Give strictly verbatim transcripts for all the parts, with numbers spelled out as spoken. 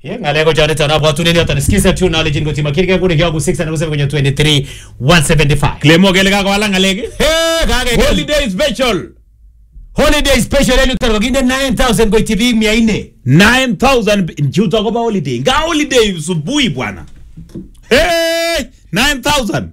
Yeah, ngale ko jare tana bwatu ne yata skisa tu knowledge ngo tima kirike kuni kyo six and seven kwenye twenty-three one seventy-five. Clemo gele ka wala ngalege. Hey, kage Holiday special. Holiday special elu taro ginde nine thousand go T V mia ine. nine thousand njuta ko ba holiday. Nga holiday subui bwana. Hey, nine thousand.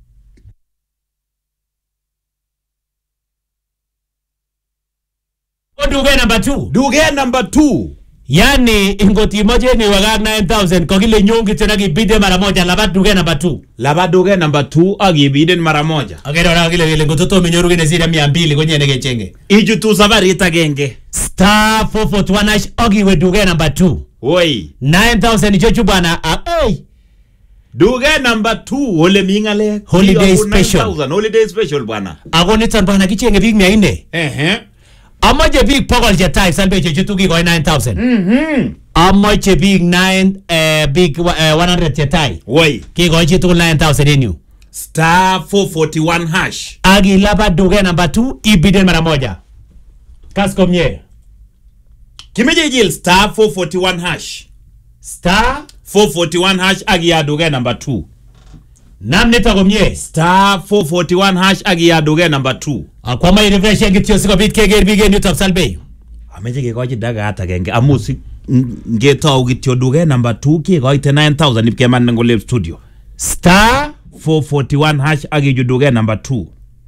Duge number two. Duge number two. Yani ingoti moja ni waga nine thousand kwa kile nyongi tena kibide mara moja laba duge number two. Laba duge number two agibide mara moja. Okay, ndo kile kile ngototo minyoruge ne zira mia mbili kwenye nege chenge. Iju tu safari itagenge. Star four forty-one hash ogiwe duge number two. Oi. nine thousand jochu bwana. Ah, hey. Duge number two ole mingale. Holiday special. nine thousand holiday special bwana. Agonitan bwana kichenge big mia ine. Ehe. Amaje big pokol je type salbe je chutu ki ko nine thousand. Mhm. Amaje big nine uh, big uh, one hundred je type. Oi. Ki ko chutu nine thousand enu. Star four forty-one hash. Agi laba duge number two ibiden mara moja. Kasko mye. Kimeje jil star four forty-one hash. Star four forty-one hash agi ya duge number two. Nam nita komye. Star four forty-one hash agi ya duge number two. Kwa ma refresh yengi tiyo siko bit kege bige new top salbe. Ameje ke koji daga hata genge amusi ngeta ugityo duge number two ki ko ite nine thousand ipke man ngo live studio. Star four forty-one hash agi ju duge number two.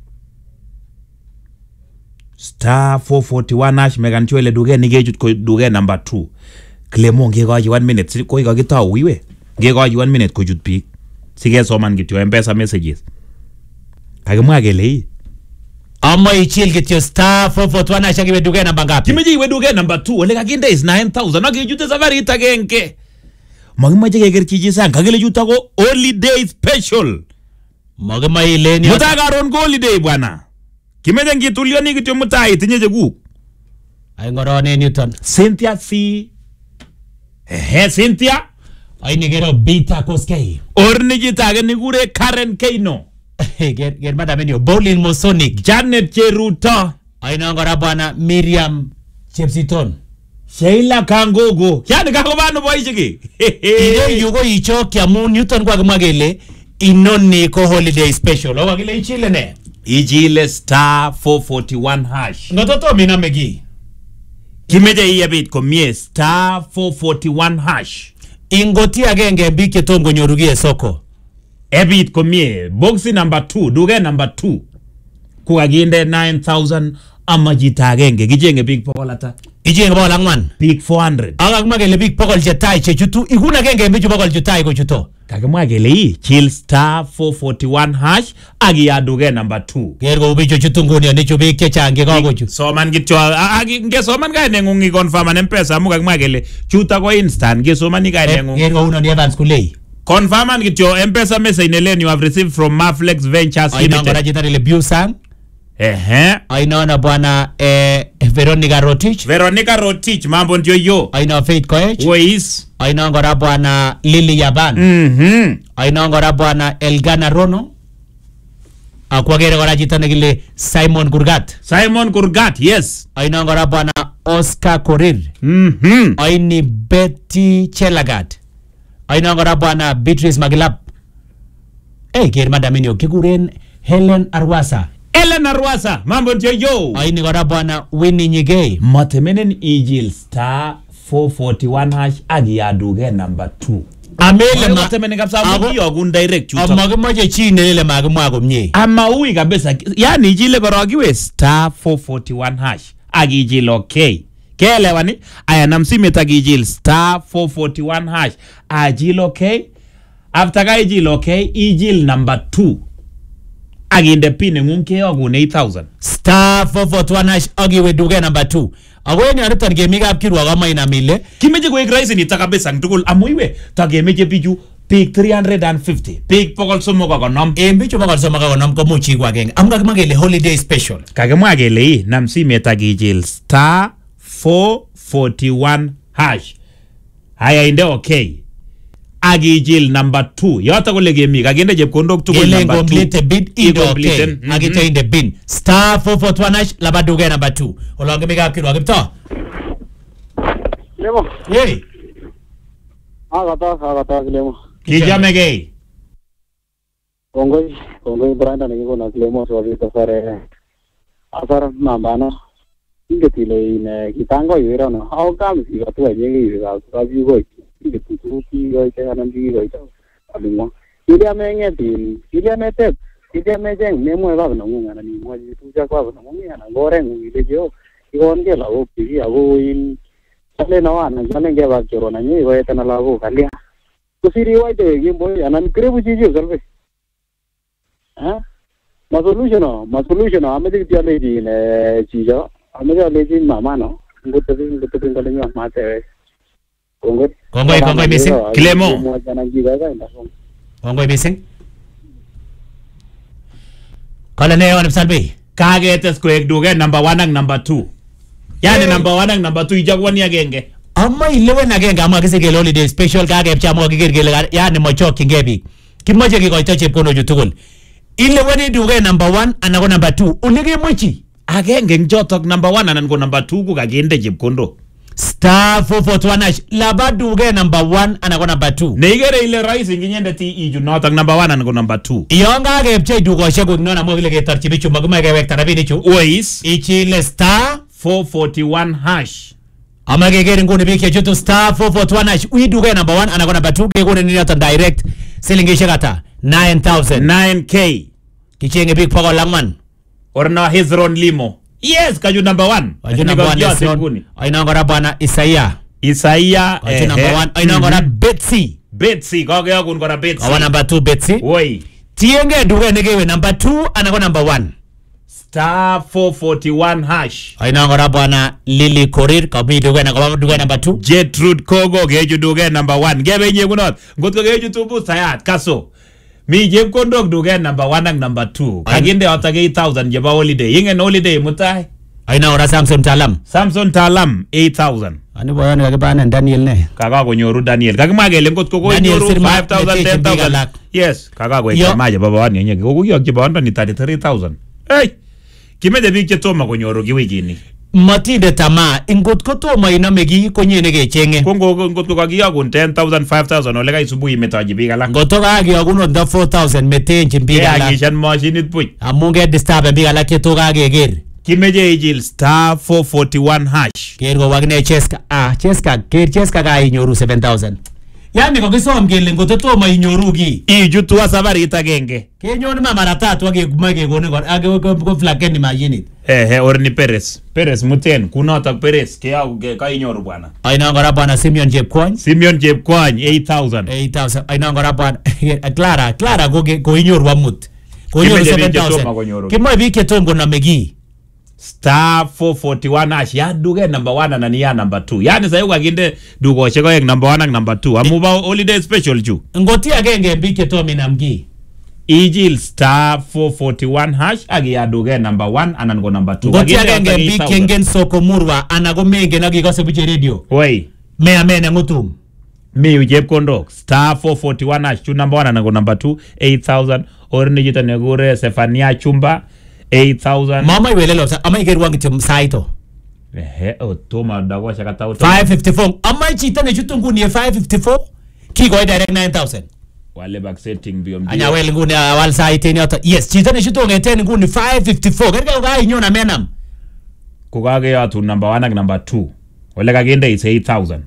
Star four forty-one hash megan chwele duge nige ju ko duge number two. Clemo nge koji one minute ko ko gita wiwe. Nge koji one minute ko jut pi. Sige soman gityo M-Pesa messages. Kagemwa gele. Amma ichil get your star four forty-one hash agi duge number ngapi? Kimeje iwe duge number two ole kaginde is nine thousand agi jute safari itagenke. Magimaje geger chiji sang kagele juta ko holiday special. Magama ile ni Mutaga ron holiday bwana. Kimeje ngitulio ni kityo mutai tinyeje gu. Ay ngorone Newton. Cynthia C. Eh Cynthia. Ay nigero beta koskei. Orni jitage nigure Karen Keino. Get get madam ni Bolin Mosonic. Janet Cheruto. Ay ngora bwana Miriam Chepsiton. Sheila Kangogo. Yani kako bano boyiki. Ile yugo icho kya mu Newton kwa magele inoni ko holiday special. Owa kile ichile ne. Ijile star four forty-one hash. Ngototo mina megi. Kimeje iya bit komie star four forty-one hash. Ingoti agenge bike tongo nyorugie soko. Ebit komie boxi number two duge number two. Kugaginde nine thousand ama jitagenge gijenge big pokolata. Ijenge bola ngwan. Big four hundred. Aga magele big pokol jetai chechutu iguna genge mbichu pokol jetai ko chuto. Kagemwa gele yi chill star four forty-one hash agi ya duge number two. Gergo ubicho chutunguni ya nicho big kechange kwa kuchu. Soman gityo agi nge soman gaya nengungi confirm na mpesa muka kemwa gele chuta kwa instant nge soman ni gaya nengungi. Gergo uno ni Evans Kulei. Confirm and get your M-Pesa message in the you have received from Maflex Ventures Limited. Aina ngora jitari le Busang. Ehe. Aina na bwana eh, Veronica Rotich. Veronica Rotich mambo ndio yo. Aina Faith Koech. Ways. Aina ngora bwana Lily Yaban. Mhm. Aina ngora bwana Elgana Rono. Akwa gere ngora jitani gile Simon Kurgat. Simon Kurgat, yes. Aina ngora bwana Oscar Korir. Mhm. Aini Betty Chelagat. Aina ngora bwana Beatrice Magilap. Eh, ger madam ni okiguren Helen Arwasa. Helen Arwasa, mambo ndio yo. Aini ngora bwana Winnie Nyigei. Matemenen Ejil star four forty-one hash agi ya duge number two. Amele ma matemenen kapsa wiki ogun direct chuta. Amage moje chine lele magimwa komye. Ama ui kabisa. Yani ijile korogiwe star four forty-one hash agi ijil okay. Kele wani aya namsime tagijil star four forty-one hash ajil okay. After ka ijil okay ijil number two aginde pin ngunke ogun eight thousand star four forty-one hash agiwe duge number two. Aweni aritan gaming up kirwa kama ina mile. Kimeje ko ikraisi ni takabesa ngtukul amuiwe tagemeje biju pick three hundred fifty pick pokol somo ko konom embicho pokol somo ko konom ko muchi kwa genge amga magele holiday special kagemwa gele yi namsime tagijil star four forty-one hash haya inde okay agijil number two yota kole gemi kagende jepkondok tukul number two complete bid inde okay mm -hmm. Agita inde bin star four forty-one hash labaduge number two olonge mega kirwa kipto Lemo hey Akata akata Kilemo. Kijamegei. Kongoi kongoi Branda nikikona Kilemo swabita sare. Asar nambano. Ingetile ine kitango yirano. Au kama sikatu ajenge ka kaji goi. Ingetu ki goi kana ndi goi ta. Alimo. Ile mengetin, ile mete, ile mejeng memo ba na ngunga ni mo ji tu ja kwa na ngunga na goreng ile jo. Ikon ke la o pi ya go in. Sale na wana jane ke ba choro na ni go eta na la go kalia. Kusiri wa de gimbo anan krebu ji jo salve. Ha? Ma solution no, ma solution no amede ti ale ji ne ji jo. Amede ale ji mama no. Ngutte tin ngutte tin kale ni ma te. Kongoi. Kongoi kongoi missing. Kilemo. Mo jana ji ga ga nda. Kongoi missing. Kala ne wan salbe. Kagetes koek duket number one ak number two. Yani number one ak number two ijakwani agenge. Amma eleven agenge amma kise kele holiday special kakepcha mo kiker kele yani mochokchingei biik. Kimoche kikoito chepkondok tugul. Eleven duket number one anan ko number two. Olekemochi Agenge eng chotok number one anan ko number two ko kakinde chepkondok. star four four one hash laba duket number one anan ko number two. Neikere ile rahisi nginyendet iju notok number one anan ko number two. Yon kakepchei dukoshek kuk non amu kile ketorchi bichu makimoe kewekta rabinichu. Ois Ichile star four forty-one hash. ama keker nguni biik chechutu star four four one hash. Ui duket number one anan ko number two kekonin yoton direct silingishek ata nine thousand. nine K. Kichenge biik pokol ang'wan. Orna Hezron Limo. Yes, kaju number one. Waju number one Hezron. Aina ngora bwana Isaiah. Isaiah. Waju number one. Aina ngora Betsy. Betsy. Kakeyakun kora Betsy. Awa number two Betsy. Woi. Tienge duket nekewe number two anan ko number one. Star four forty-one hash. Aina ngora bwana Lily Korir kami duket na kwa duket number two. Jetrude Kogo keju duket number one. Gebe nye kunot. Ngotko keju tubu sayat. Kaso. Mi chepkondok duket number one ak number two. Kakinde otak eight thousand jeba holiday. Ingen holiday mutai. Aina ngora Samson Talam. Samson Talam eight thousand. Ani boyani kakibana Daniel ne. Kaka konyoru Daniel. Kakimwa kele ngotko konyoru five thousand ten thousand. Yes, kaka koek maje baba wani yenye. Kokuyokchi bondo ni thirty-three thousand. Hey. Kimeche biik chetomo konyoru kiwikini. Matinde tamaa ingotko tomo inome ki konyene kechenge. Kongo ngotko kakiyokun ten thousand five thousand ole kaisubuhi metochi biik alak. Ngotko kakiyokun ndo four thousand metenjin biik alak. Keakishan mashinit buch. Amu ke disturb biik alak cheto kakeker. Kimeche ijil star four forty-one hash. Ker ko wakine Cheska. Ah, Cheska, ker Cheska ka inyoru seven thousand. Yani kokisom kele ngotko tomo inyoru ki. Ijutu safarit agenge. Kenyon ma mara tatu akekuma kekone kor ake ko flageni mashinit. Eh eh orni Perez. Perez muten kunotok Perez keyau kainyoru bwana. Aina ngora bwana Simeon Chepkwony. Simeon Chepkwony eight thousand. eight thousand. Aina ngora bwana Clara, Clara ko ko inyoru amut. Ko inyoru seven thousand. Kimoe biik chetom konome ki. Star four forty-one hash ya duket number one anan ya number two. Yani sayo kakinde dukoshek oeng number one ak number two. Amu ba holiday special chu. Ngoti agenge biik chetom inam ki. Ijil star four forty-one hash agi ya duket number one anan ko number two. Ngoti agenge biik kengen soko murwa anan ko mengen akikose buche radio. Woi. Me amene ngutum. Mi yu chepkondok star four forty-one hash chu number one anan ko number two eight thousand. Orni jita negure Sefania Chumba eight thousand. Mama iwelelo ama ikerwang kityo saito. Ehe, o toma dago shakata uto. five fifty-four. Ama chita ne chutu nguni five fifty-four. Kiko direct nine thousand. Wale back setting biyo mbiyo. Anya wele nguni wal saite ni ota. Yes, chita ne chutu ngeten nguni five fifty-four. Kerika uka inyona menam. Kukage ya tu number one ak number two. Wale kagende is eight thousand.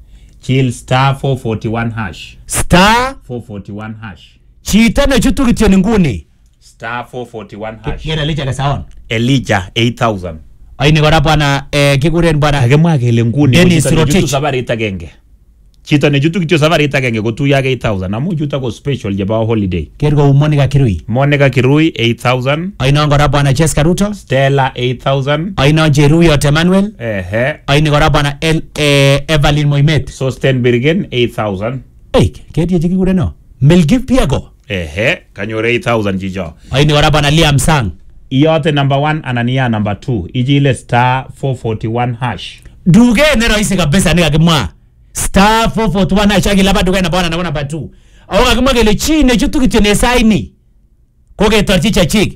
Chill star four forty-one hash. Star four forty-one hash. Chita ne chutu kityo nguni. Star four forty-one hash. Gera licha ka saon. Elijah eight thousand. Aini kora bwana eh, kikuren bwana Kakemwa kele nguni Dennis chito Rotich. nejutu safarit agenge. Chito nejutu kityo safarit agenge kotuya eight thousand. Amu juta ko special jeba holiday. Kergo Monica Kirui. Monica Kirui eight thousand. Aina kora bwana Jessica Ruto. Stella eight thousand. Aina Jeruyot Emmanuel. Ehe. Aini kora bwana El eh, Evelyn Moimet. Sosten Birgen eight thousand. Hey, kedi jikikuren no. Melgip Piago. Ehe, kanyor eight thousand chicho. Aini kora bwana Liam Sang. Iyote number one anania number two. Ijile star four forty-one hash. Duge ne rahisi kabisa nika kimwa. Star four forty-one hash akilaba duge na bwana na number two. Awo kakimwa kele chine chutu kityo ne saini. Koke torchicha chik.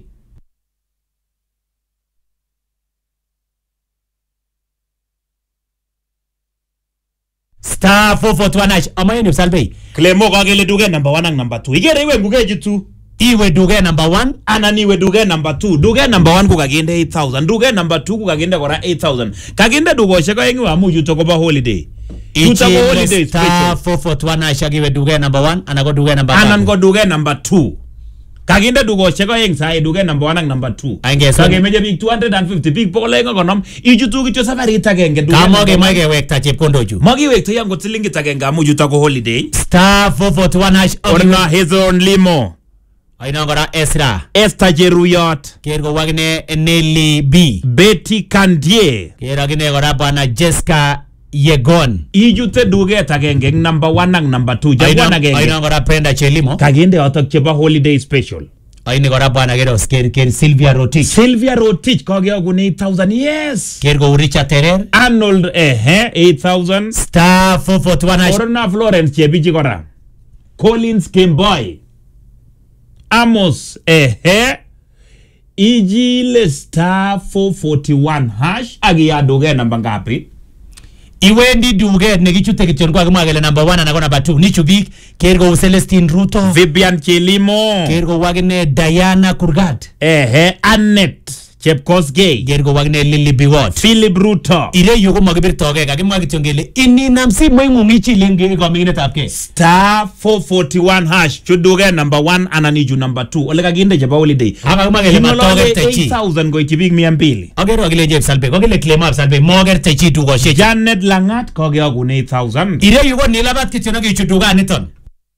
star four forty-one hash amaye Salbei Clemo kagele duke number one ak number two. Igere iwe ngukeji tu. iwe duke number one Ana niwe duke number two. Duke number one kukagende eight thousand. Duke number two kukagende kora eight thousand. Kagende duko sheka yengi wa muju tokoba holiday. Tutako holiday star special. four forty-one hash iwe duke number one anako duke number Anan ko duke number two. Kaginde duko sheka yengi sa duke number one ak number two. Aingesa Kage meje big two hundred fifty big pokole yengo konom. Iju tu kicho safari itagenge duke. kamoge moge wekta chepkondo ju Magi wekto yango tilingi itagenge amuju tako holiday. star four forty-one hash Orna Hezron Limo. ainongora Ezra Esther Jeruyot. kergo wagne Nelly B Betty Kandie. kero gine gora bwana Jessica Yegon Ijute duget agenge number one ak number two. Jagwan agenge. ainongora Brenda Chelimo Kagende otok cheba holiday special. aini gora bwana gero sker ker Sylvia Rotich Sylvia Rotich kage agun eight thousand. Yes. kergo Richard Terer Arnold eh eight thousand. star four forty-one hash Orna Florence Chebiji kora. Collins Kimboy. Amos eh Ijile star four forty-one hash agi ya duge namba ngapi? iwendi duget nekichute kityon kwa kimwagele number one anako number two nichu bik kergo Celestine Ruto Vivian Chelimo. kergo wagne Diana Kurgat Eh Annette Chepkosgei. kergo wagne Lily Biwot Philip Ruto. ire yuko makibirtoke kakimwa kityon kele ininam simoingung ichilenge kominginetab ke Star four forty-one hash chuduge number one ananiju number two. Ole kaginde cheba holiday. hapa kimwa kele matoke techi eight thousand go itibik mia mbili. agero kile Jeff Salbe kokile claim up Salbe moger techi tuko sheche Janet Langat kage agun eight thousand. ire yuko nilabat kityon kichutuga niton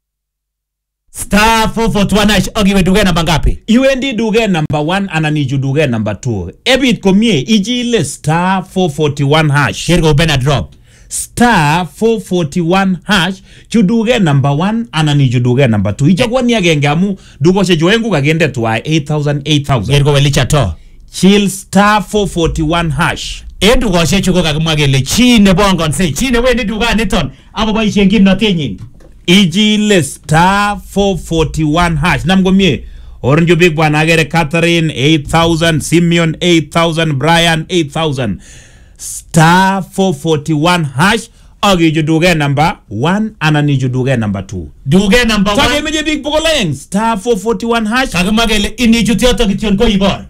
star four forty-one hash ogiwe duge namba ngapi Iwendi duge number one ananiju duge number two. Ebit komie ijile star four forty-one hash. kergo Bernard Drop Star four forty-one hash chuduge number one ananiju duge number two. Ichakwa ni agenge amu dugo she joengu kagende tuwa eight thousand eight thousand. kergo Welicha to Chill star four forty-one hash. endu goshe chuko kakimwa kele chi ne bongon se chi ne wendi duga niton abo boisien kimnotenyin Ijile star four forty-one hash. Namgomie Orange Big Bwana agere Catherine eight thousand, Simeon eight thousand, Brian eight thousand. Star four forty-one hash agi duge number one ananiju duge number two. duge number Tage one meje big pokoleng star four forty-one hash. kakimwa kele inichutioto kityon ko ibor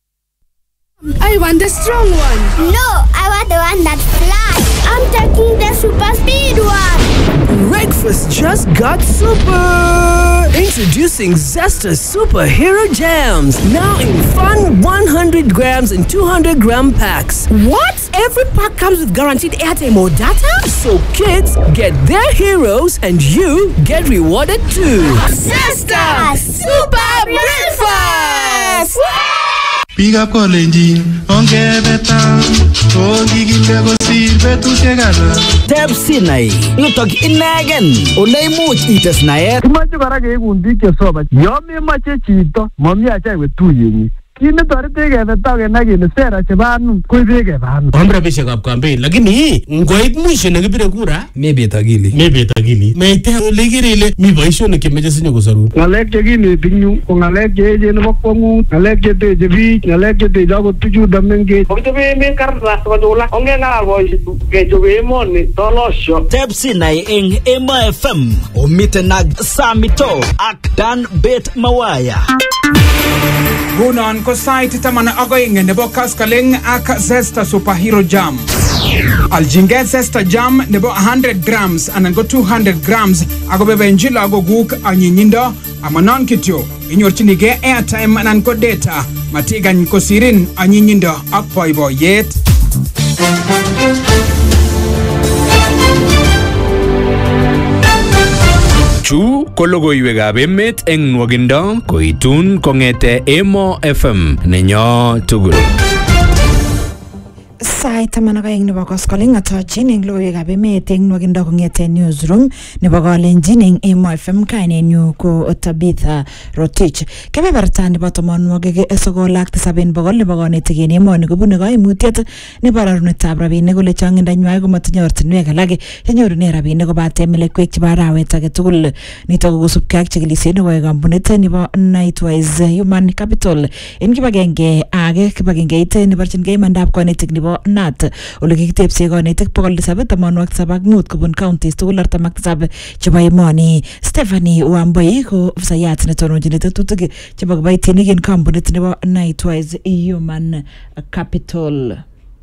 I want the strong one. No, I want the one that flies. I'm taking the super speed one. Breakfast just got super! Introducing Zesta Superhero Jams. Now in fun one hundred grams and two hundred gram packs. What? Every pack comes with guaranteed airtime or data? So kids get their heroes and you get rewarded too. Zesta Super Breakfast! Pick up Kolenjin, onge beta, ongi gile go sir betu tegala. Teb Sinai, yutok inegen, oneimuch ites naet. Kimache kora keikun biik chesoba. Yo memache chito, mami acha iwe tuyenyi. Kit netoreti kebeta kenai kele sera chebo anum koibe keba anum. Om rabishekab campaign lakini ngoit mwisho nekibire kura Mebet akili. mebet akili meite ole kere ile mi boisionik chemeche sinyo kosarun Ng'alek chekineti eng yu ko ng'alek cheechen nebo kwong'ut, ng'alek cheteche biik, ng'alek cheteche akot bichuto mengech. Kokichobe emet kartas kochulak. Ongeng'alal boisiek kechobe emoni tolosyo. Teb Sinai eng Emo F M. Omiten ak Samito ak Dan Bet Mawaya. Ngunon ko sait taman ak oeng nebo Kaskaleng ak Zesta Superhero Jam. Alginge Zesta Jam nebo one hundred grams anan ko two hundred grams ako bebenji lagokuk anyinyindo amanon kityo inyorchinigei airtime anan ko data matigany kosirin anyinyindo ak boiboiyet. Chu ko logoiwekab emet eng nwogindo koitun kong'ete Emo F M nenyo tugul. Sait taman ak oeng nebo koskoling atochin eng logoiwekab emet eng nwogindo kong'ete newsroom nebo Kalenjin eng Emo F M. Kainenyu ko Tabitha Rotich. Kebeberta nebo tamanwogik sogol ak tisab en bogol nebo konetik en emoni kobune koimutiet nebo rorunetab rabinik kole chong'indanywa komatinye ortinwek alak chenyorune rabinik kobate melekwek chebo arawet age tugul. Nitok ko kosubkei ak chikilisiet nekoyoe kampunit nebo Nightwise Human Capital en kibagenge age kibagengeit neborchingei imandab konetik nebo Nat ole kikitepse konetik bokol tisab tamanwokik tisab ak mut kobun counties tugul artam ak tisab chebo emoni. Stephanie Wamboi ko ofisayat netononjin tetutik chebo kiboitinik en kampunit nebo Nightwise Human Capital.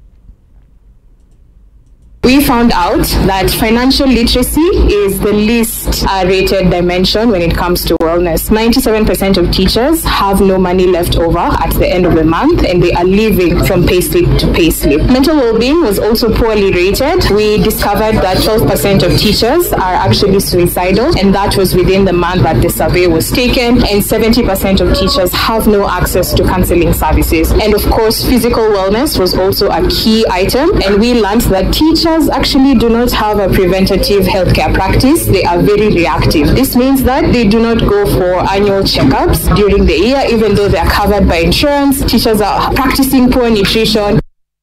We found out that financial literacy is the least uh, rated dimension when it comes to wellness. ninety-seven percent of teachers have no money left over at the end of the month, and they are living from payslip to payslip. Mental well-being was also poorly rated. We discovered that twelve percent of teachers are actually suicidal, and that was within the month that the survey was taken, and seventy percent of teachers have no access to counseling services. And of course, physical wellness was also a key item, and we learned that teachers actually do not have a preventative healthcare practice. They are very reactive. This means that they do not go for annual checkups during the year, even though they are covered by insurance. Teachers are practicing poor nutrition.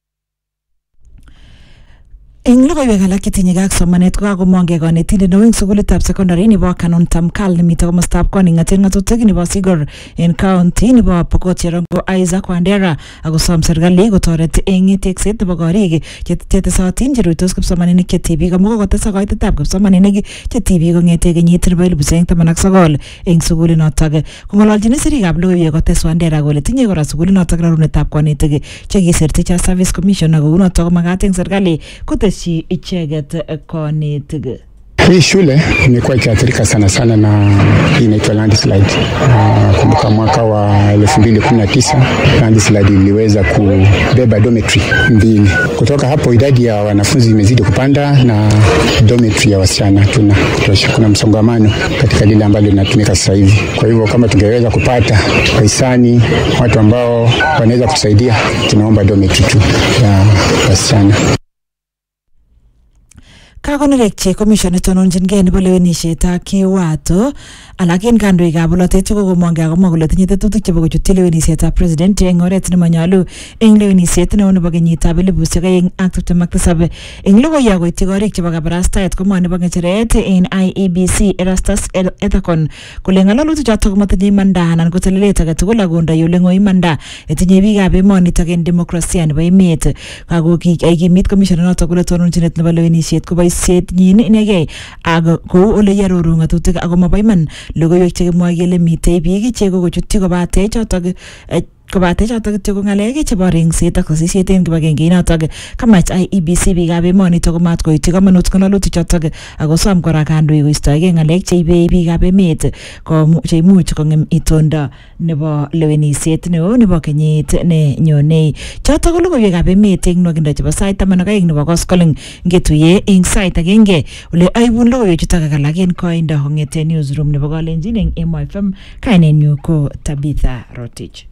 Eng logoiwek alak chetinye ak somanet ko kakomongke konetindet neo eng sukulitab secondary nebo Canon Tamkal nemite komostab koning'atet ng'atutik nebo Sigor en county nebo Pokot Cherongo Isaac Wandera akosom serikali kotoret eng tekset nebo korik chetesotin cheruitos kipsomaninik che tibik amu kokotesak koitetab kipsomaninik che tibik kong'ete kenyit nebo elipusiek oeng taman ak sokol eng sukulinotok. Kong'ololjin sirikab logoiwek kotes Wandera kole tinye kora sukulinotok rarunetab konetik chekisir Teacher Service Commission ako unotok komakat eng serikali kotes si icheget konetik. Hii shule imekuwa ikiathirika sana sana na inaitwa landslide. Uh, kumbuka mwaka wa elfu mbili kumi na tisa landslide iliweza kubeba dormitory mbili. Kutoka hapo idadi ya wanafunzi imezidi kupanda na dormitory ya wasichana tuna kutosha. Kuna msongamano katika lile ambalo linatumika sasa hivi. Kwa hivyo kama tungeweza kupata wahisani, watu ambao wanaweza kusaidia, tunaomba dormitory tu ya wasichana. Kakonerek che commission netononjingei nebo lewenisiet ak kiwato alak en kandoikab bolotet ko komongke akomwa kole tinye tetutik chebo kochutyi lewenisietab president eng oret nemanyolu eng lewenisiet neo nebo kenyitab elipusiek oeng ak tiptem ak tisab. Eng logoiwek koityi korik chebo kabarastaet komwa nebo ng'echeret en I E B C Erastus Ethekon kole ng'alalutik chotok komatinye imanda anan ko telelet age tugul akondoi ole ng'oi imanda netinye biikab emonitok en demokrasia nebo emet. Kakokimit commission notok kole tononjinet nebo lewenisiet kobo set nyin inegei ak kou ole yaroru ng'atutik ako mabo iman logoiwek chekimwoe kele mitei biik che kokochutyi kobate chotok kobate chotok kityo ko ng'alek chebo rengset ak sasisiet en kibagenge inotok. Kamach I E B C biikab emonitok komat koityi komonut ng'alalutik chotok akosom kora kandoik koistoegei ng'alek cheibe biikab emet cheimuch kong'em itondo nebo lewenisiet neo nebo kenyit nenyonei. Chotok ko logoiwekab emet eng nwakindo chebo sait taman ak oeng nebo koskoleng ngetuiye eng sait agenge ole aibun logoiwechutok ak alak en koindo kong'ete newsroom nebo Kalenjin eng Emo F M. Kainenyu ko Tabitha Rotich.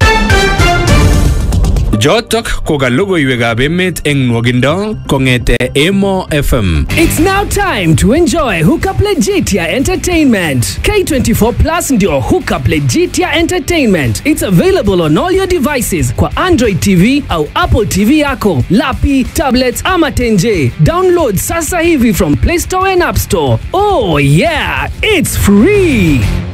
Jotok ko ka logoiwekab emet eng nwakindo kong'ete Emo F M. It's now time to enjoy Hookup Legitia Entertainment. K twenty-four Plus ndio Hookup Legitia Entertainment. It's available on all your devices kwa Android T V au Apple T V yako, lapi, tablets ama tenje. Download sasa hivi from Play Store and App Store. Oh yeah, it's free.